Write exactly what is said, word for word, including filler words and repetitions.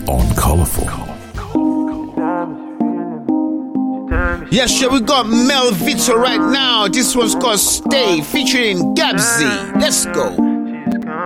on Colorful. Yes, yeah, we got Mel Vito right now. This one's called Stay, featuring Gabsy. Let's go.